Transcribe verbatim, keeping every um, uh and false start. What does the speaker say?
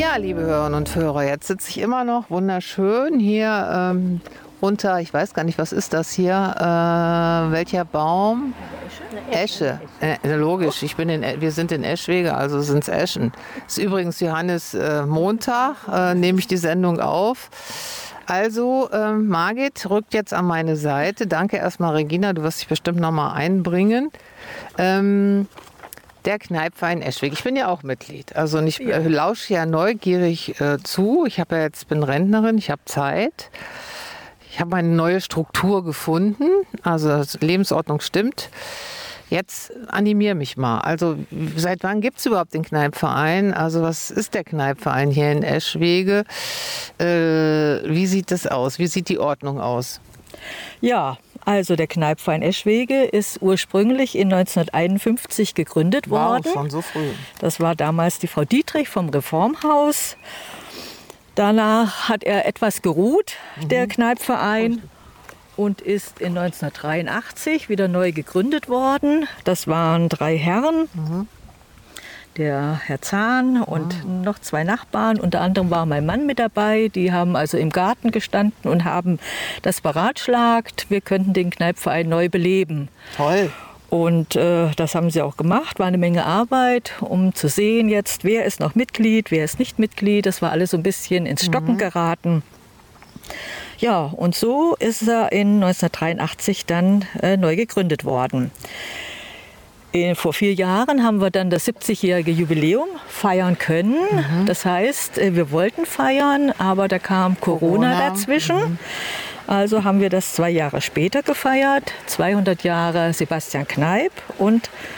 Ja, liebe Hörerinnen und Hörer, jetzt sitze ich immer noch wunderschön hier ähm, unter, ich weiß gar nicht, was ist das hier, äh, welcher Baum? Esche. Äh, logisch, ich bin in, wir sind in Eschwege, also sind es Eschen. Es ist übrigens Johannes äh, Montag, äh, nehme ich die Sendung auf. Also, ähm, Margit rückt jetzt an meine Seite. Danke erstmal, Regina, du wirst dich bestimmt nochmal einbringen. Ähm, Der Kneippverein Eschwege. Ich bin ja auch Mitglied. Also ich äh, lausche ja neugierig äh, zu. Ich habe ja jetzt bin Rentnerin, ich habe Zeit. Ich habe eine neue Struktur gefunden. Also Lebensordnung stimmt. Jetzt animier mich mal. Also seit wann gibt es überhaupt den Kneippverein? Also was ist der Kneippverein hier in Eschwege? Äh, wie sieht das aus? Wie sieht die Ordnung aus? Ja, also der Kneippverein Eschwege ist ursprünglich in neunzehnhunderteinundfünfzig gegründet worden. Wow, schon so früh. Das war damals die Frau Dietrich vom Reformhaus. Danach hat er etwas geruht, mhm. der Kneippverein, und ist in neunzehnhundertdreiundachtzig wieder neu gegründet worden. Das waren drei Herren. Mhm. Der Herr Zahn und ah. noch zwei Nachbarn. Unter anderem war mein Mann mit dabei. Die haben also im Garten gestanden und haben das beratschlagt. Wir könnten den Kneippverein neu beleben. Toll. Und äh, das haben sie auch gemacht. War eine Menge Arbeit, um zu sehen jetzt, wer ist noch Mitglied, wer ist nicht Mitglied. Das war alles so ein bisschen ins Stocken mhm. geraten. Ja, und so ist er in neunzehnhundertdreiundachtzig dann äh, neu gegründet worden. Vor vier Jahren haben wir dann das siebzigjährige Jubiläum feiern können. Mhm. Das heißt, wir wollten feiern, aber da kam Corona, Corona. dazwischen. Mhm. Also haben wir das zwei Jahre später gefeiert. zweihundert Jahre Sebastian Kneipp und